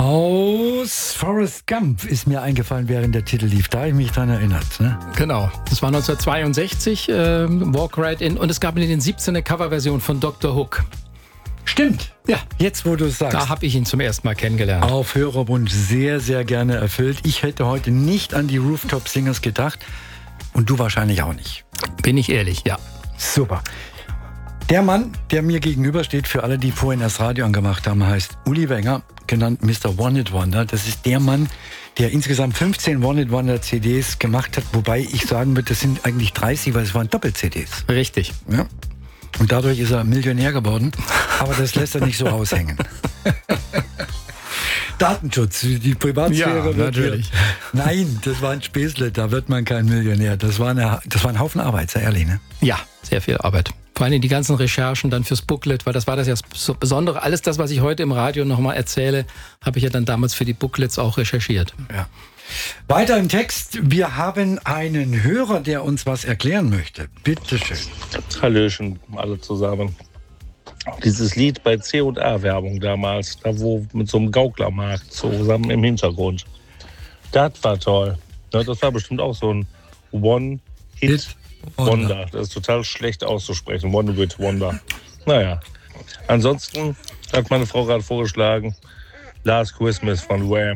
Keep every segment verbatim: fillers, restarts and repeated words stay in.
Aus Forrest Gump ist mir eingefallen, während der Titel lief. Da habe ich mich dran erinnert. Ne? Genau. Das war neunzehnhundertzweiundsechzig, äh, Walk Right In. Und es gab in den siebzehn eine Coverversion von Doktor Hook. Stimmt. Ja. Jetzt, wo du es sagst. Da habe ich ihn zum ersten Mal kennengelernt. Auf Hörerwunsch sehr, sehr gerne erfüllt. Ich hätte heute nicht an die Rooftop Singers gedacht. Und du wahrscheinlich auch nicht. Bin ich ehrlich, ja. Super. Der Mann, der mir gegenübersteht, für alle, die vorhin das Radio angemacht haben, heißt Uli Wenger, genannt Mister One-Hit-Wonder. Das ist der Mann, der insgesamt fünfzehn One-Hit-Wonder-C Ds gemacht hat. Wobei ich sagen würde, das sind eigentlich dreißig, weil es waren Doppel-C Ds. Richtig. Ja. Und dadurch ist er Millionär geworden. Aber das lässt er nicht so raushängen. Datenschutz, die Privatsphäre. Ja, natürlich. Hier, nein, das war ein Späßle, da wird man kein Millionär. Das war, eine, das war ein Haufen Arbeit, sehr ehrlich, ne? Ja, sehr viel Arbeit. Vor allem die ganzen Recherchen dann fürs Booklet, weil das war das ja so Besondere. Alles das, was ich heute im Radio nochmal erzähle, habe ich ja dann damals für die Booklets auch recherchiert. Ja. Weiter im Text. Wir haben einen Hörer, der uns was erklären möchte. Bitte schön. Hallöchen, alle zusammen. Dieses Lied bei C und A-Werbung damals, da wo mit so einem Gauklermarkt zusammen im Hintergrund. Das war toll. Ja, das war bestimmt auch so ein One-Hit-Wonder. Das ist total schlecht auszusprechen. One-Hit-Wonder. Naja. Ansonsten hat meine Frau gerade vorgeschlagen, Last Christmas von Wham.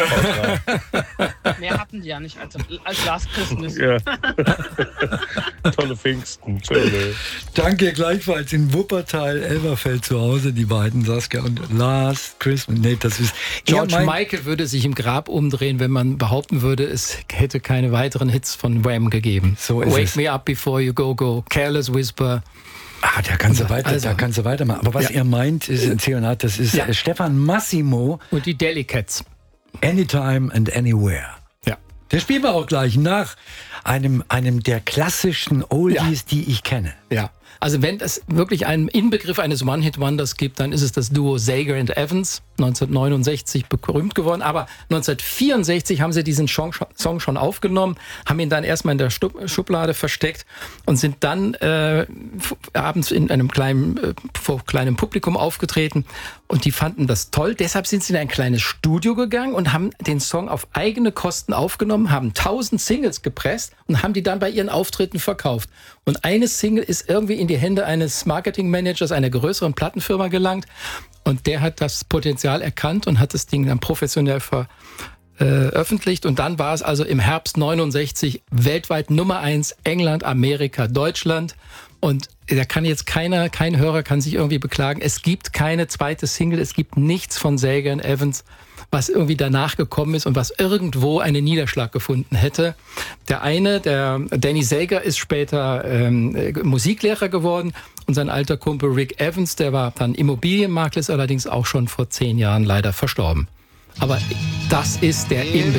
Mehr hatten die ja nicht als, als Last Christmas. Ja. Tolle Pfingsten. Tolle. Danke, gleichfalls in Wuppertal, Elberfeld zu Hause, die beiden, Saskia und Last Christmas. Nee, das ist... George Michael würde sich im Grab umdrehen, wenn man behaupten würde, es hätte keine weiteren Hits von Wham gegeben. So ist Wake es. Me Up Before You Go Go, Careless Whisper. Ah, da kannst du weiter, also, da kannst du weitermachen. Aber was ja. ihr meint, ist ein Zionat, das ist Ja. Stefan Massimo. Und die Delicates. Anytime and Anywhere. Ja. Der spielen wir auch gleich nach einem, einem der klassischen Oldies, Ja. die ich kenne. Ja. Also wenn es wirklich einen Inbegriff eines One-Hit-Wonders gibt, dann ist es das Duo Sager and Evans, neunzehnhundertneunundsechzig berühmt geworden. Aber neunzehnhundertvierundsechzig haben sie diesen Song schon aufgenommen, haben ihn dann erstmal in der Schublade versteckt und sind dann äh, abends in einem kleinen, äh, vor kleinem Publikum aufgetreten. Und die fanden das toll. Deshalb sind sie in ein kleines Studio gegangen und haben den Song auf eigene Kosten aufgenommen, haben tausend Singles gepresst und haben die dann bei ihren Auftritten verkauft. Und eine Single ist irgendwie in die Hände eines Marketingmanagers einer größeren Plattenfirma gelangt. Und der hat das Potenzial erkannt und hat das Ding dann professionell veröffentlicht. Und dann war es also im Herbst neunundsechzig weltweit Nummer eins, England, Amerika, Deutschland. Und da kann jetzt keiner, kein Hörer kann sich irgendwie beklagen. Es gibt keine zweite Single, es gibt nichts von Sager and Evans, was irgendwie danach gekommen ist und was irgendwo einen Niederschlag gefunden hätte. Der eine, der Danny Sager, ist später ähm, Musiklehrer geworden und sein alter Kumpel Rick Evans, der war dann Immobilienmakler, ist allerdings auch schon vor zehn Jahren leider verstorben. Aber das ist der Inbegriff